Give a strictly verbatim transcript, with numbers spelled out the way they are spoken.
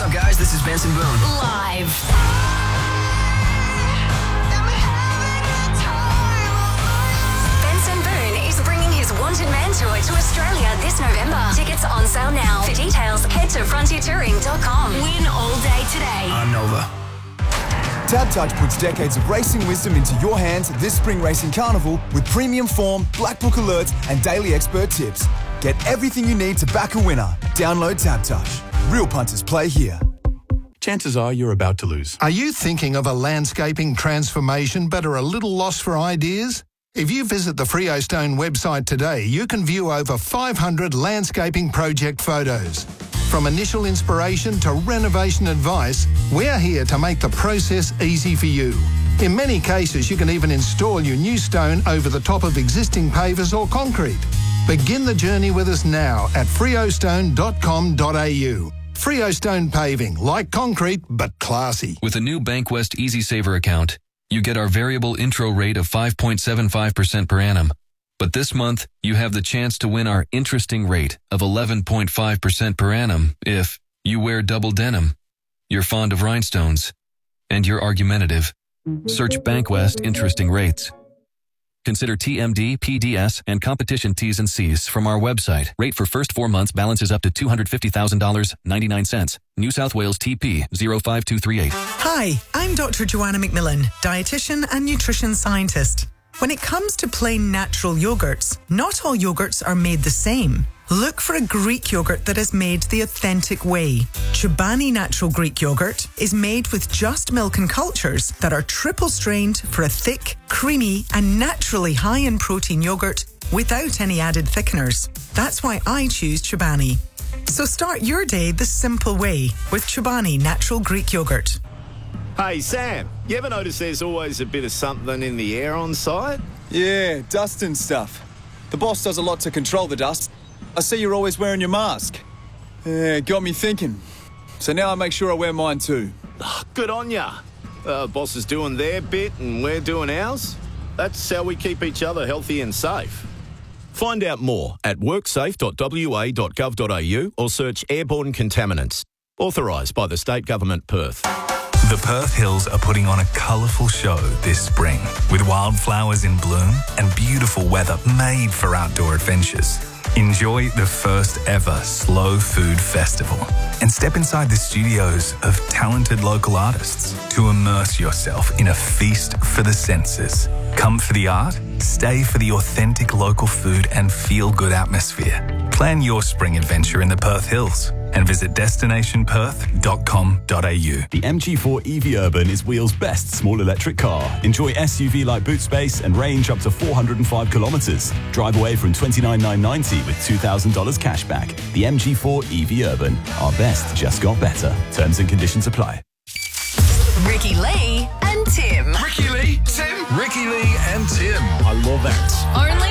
up, guys? This is Benson Boone. Live. Benson Boone is bringing his Wanted Man tour to Australia this November. Tickets on sale now. For details, head to frontier touring dot com. Win all day today. I'm Nova. TABtouch puts decades of racing wisdom into your hands this spring racing carnival with premium form, black book alerts and daily expert tips. Get everything you need to back a winner. Download TABtouch. Real punters play here. Chances are you're about to lose. Are you thinking of a landscaping transformation but are a little lost for ideas? If you visit the Freostone website today, you can view over five hundred landscaping project photos. From initial inspiration to renovation advice, we're here to make the process easy for you. In many cases, you can even install your new stone over the top of existing pavers or concrete. Begin the journey with us now at freostone dot com dot a u. Freostone Paving, like concrete, but classy. With a new Bankwest Easy Saver account, you get our variable intro rate of five point seven five percent per annum. But this month, you have the chance to win our interesting rate of eleven point five percent per annum if you wear double denim, you're fond of rhinestones, and you're argumentative. Search Bankwest Interesting Rates. Consider T M D, P D S, and competition T's and C's from our website. Rate for first four months balances up to two hundred fifty thousand dollars and ninety-nine cents. New South Wales T P zero five two three eight. Hi, I'm Doctor Joanna McMillan, dietitian and nutrition scientist. When it comes to plain natural yogurts, not all yogurts are made the same. Look for a Greek yogurt that is made the authentic way. Chobani Natural Greek Yogurt is made with just milk and cultures that are triple strained for a thick, creamy and naturally high in protein yogurt without any added thickeners. That's why I choose Chobani. So start your day the simple way with Chobani Natural Greek Yogurt. Hey, Sam, you ever notice there's always a bit of something in the air on site? Yeah, dust and stuff. The boss does a lot to control the dust. I see you're always wearing your mask. Yeah, got me thinking. So now I make sure I wear mine too. Oh, good on ya. Uh, boss is doing their bit and we're doing ours. That's how we keep each other healthy and safe. Find out more at worksafe dot w a dot gov dot a u or search airborne contaminants. Authorised by the State Government, Perth. The Perth Hills are putting on a colourful show this spring with wildflowers in bloom and beautiful weather made for outdoor adventures. Enjoy the first ever Slow Food Festival and step inside the studios of talented local artists to immerse yourself in a feast for the senses. Come for the art, stay for the authentic local food and feel-good atmosphere. Plan your spring adventure in the Perth Hills and visit destination perth dot com dot a u. The M G four E V Urban is Wheel's best small electric car. Enjoy S U V-like boot space and range up to four hundred five kilometres. Drive away from twenty-nine thousand nine hundred ninety dollars with two thousand dollars cash back. The M G four E V Urban. Our best just got better. Terms and conditions apply. Ricky Lee and Tim. Ricky Lee, Tim. Ricky Lee and Tim. I love that. Only